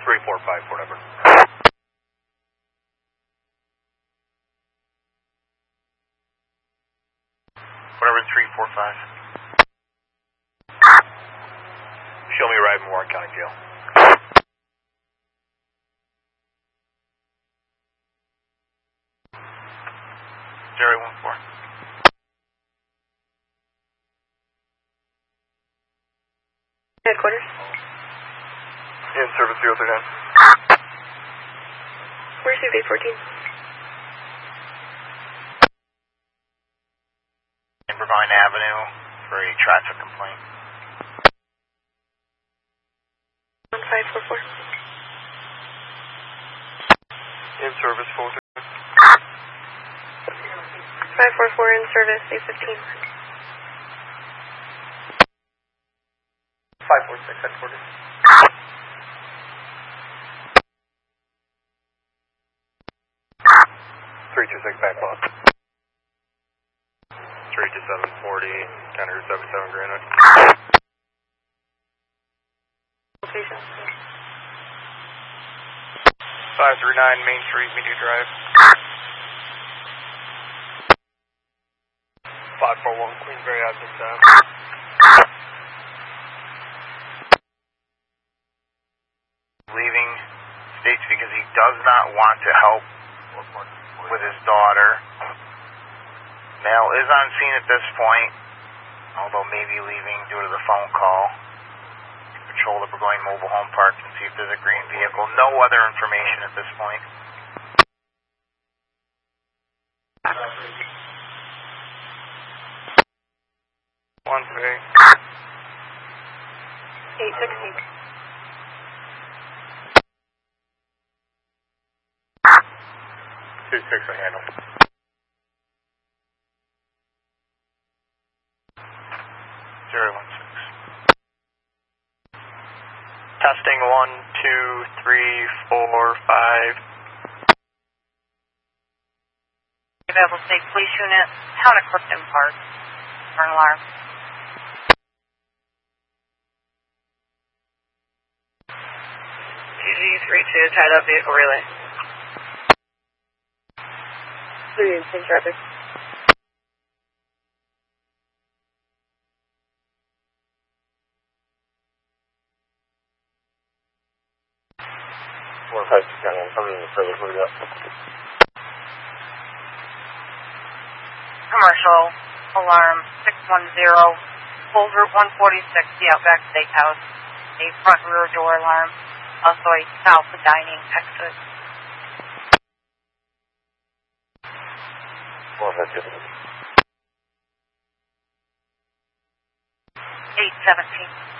345, whatever. Whatever, 345. Show me arriving in Warren County Jail. Jerry 14. Headquarters. In service 039. Where's UV14? In Irvine Avenue for a traffic complaint. 1544. In service 4. 544 in service, A15. 546 headquarters. 326 back lock. 32740, 1077 Granite. Location. 539 Main Street, Media Drive. 541 Queensbury Avenue South. Leaving states because he does not want to help with his daughter. Male is on scene at this point, although maybe leaving due to the phone call. Patrol the Burgoyne Mobile Home Park and see if there's a green vehicle. No other information at this point. One three. 860. 26 I handle. 016. Testing 1, 2, 3, 4, 5. Available State Police Unit, Town of Clifton Park. Turn alarm. TG32, tied up vehicle relay. 3 in traffic. Commercial, alarm 610, Old Route 146, the Outback Steakhouse. A front rear door alarm, also a south dining exit. 817.